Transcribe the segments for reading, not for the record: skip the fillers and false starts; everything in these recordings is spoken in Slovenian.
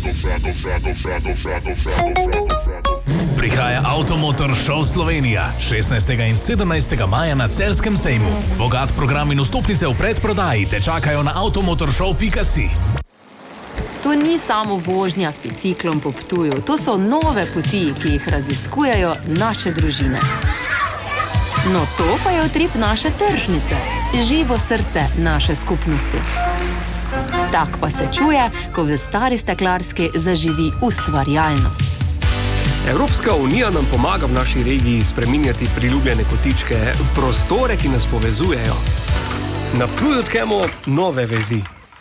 Prihaja Avtomotor Show Slovenija 16. in 17. maja na Celjskem sejmu. Bogat program in vstopnice v predprodaji te čakajo na avtomotorshow.si. To ni samo vožnja s biciklom po Ptuju, to so nove poti, ki jih raziskujejo naše družine. No, to pa je utrip naše tržnice, živo srce naše skupnosti. Tak pa se čuje, ko v Stari Steklarski zaživi ustvarjalnost. Evropska unija nam pomaga v naši regiji spreminjati priljubljene kotičke v prostore, ki nas povezujejo. Na Ptuju tkemo nove vezi.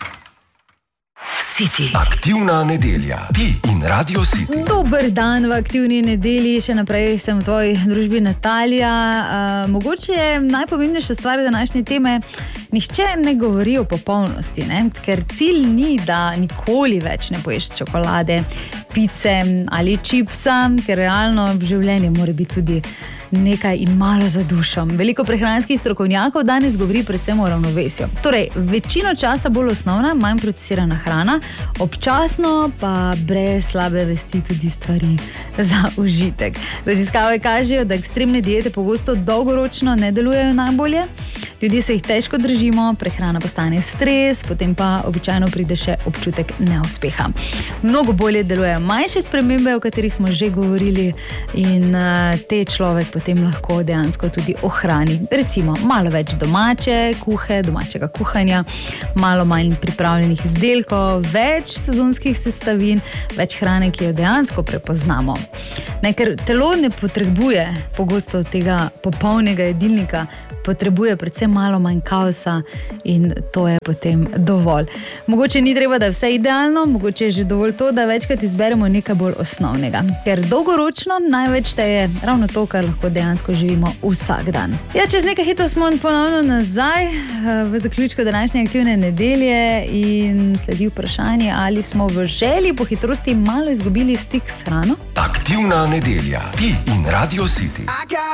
City. Aktivna nedelja. Ti in Radio City. Dober dan v aktivni nedelji. Še naprej sem v tvoji družbi Natalija. Mogoče je najpomembnejša stvar današnje teme. Nihče ne govori o popolnosti, ne? Ker cilj ni, da nikoli več ne poješ čokolade, pice ali čipsa, ker realno v življenju mora biti tudi nekaj in malo za dušo. Veliko prehranskih strokovnjakov danes govori predvsem o ravnovesju. Torej, večino časa bolj osnovna, manj procesirana hrana, občasno pa brez slabe vesti tudi stvari za užitek. Raziskave kažejo, da ekstremne diete pogosto dolgoročno ne delujejo najbolje. Ljudje se jih težko držimo, prehrana postane stres, potem pa običajno pride še občutek neuspeha. Mnogo bolje delujejo manjše spremembe, o katerih smo že govorili, in te človek potem lahko dejansko tudi ohrani. Recimo, malo več domačega kuhanja, malo manj pripravljenih izdelkov, več sezonskih sestavin, več hrane, ki jo dejansko prepoznamo. Ker telo ne potrebuje pogosto tega popolnega jedilnika, potrebuje predvsem malo manj kaosa in to je potem dovolj. Mogoče ni treba, da je vse idealno, mogoče je že dovolj to, da večkrat izberemo nekaj bolj osnovnega. Ker dolgoročno največ šteje ravno to, kar lahko dejansko živimo vsak dan. Ja, čez nekaj hitro smo ponovno nazaj v zaključku današnje aktivne nedelje in sledi vprašanje, ali smo v želji po hitrosti malo izgubili stik s hrano. Aktivna nedelja. Ti in Radio City.